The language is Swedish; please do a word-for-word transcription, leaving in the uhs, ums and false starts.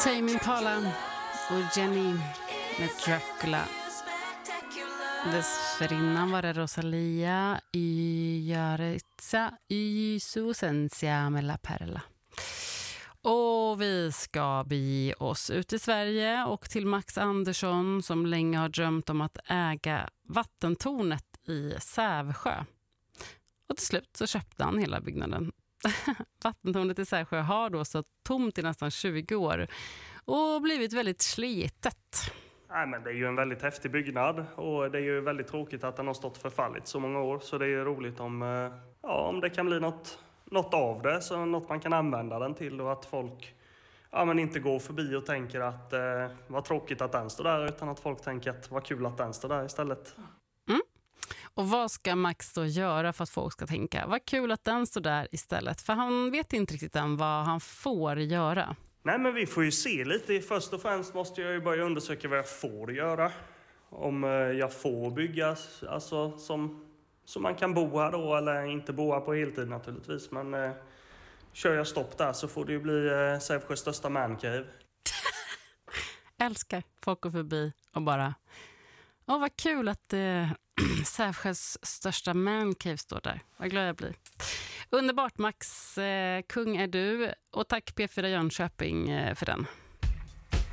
Tame Impala och Jenny med Dracula. Dessförinnan var det Rosalia y Yaretza y Susencia med La Perla. Och vi ska bege oss ut i Sverige och till Max Andersson som länge har drömt om att äga vattentornet i Sävsjö. Och till slut så köpte han hela byggnaden. Vattentornet i Sävsjö har då stått tomt i nästan tjugo år och blivit väldigt slitet. Nej, men det är ju en väldigt häftig byggnad och det är ju väldigt tråkigt att den har stått förfallit så många år. Så det är ju roligt om, ja, om det kan bli något, något av det, så något man kan använda den till och att folk ja, men inte går förbi och tänker att eh, vad tråkigt att den står där, utan att folk tänker att vad kul att den står där istället. Mm. Och vad ska Max då göra för att folk ska tänka vad kul att den står där istället? För han vet inte riktigt än vad han får göra. Nej, men vi får ju se lite. Först och främst måste jag ju börja undersöka vad jag får göra. Om jag får bygga, alltså som, som man kan bo här då, eller inte bo här på heltid naturligtvis. Men eh, kör jag stopp där så får det ju bli eh, Sävsjös största mancave. Älskar folk går förbi och bara, åh vad kul att eh, Sävsjös största mancave står där. Vad glad jag blir. Underbart Max, eh, kung är du, och tack P fyra Jönköping eh, för den.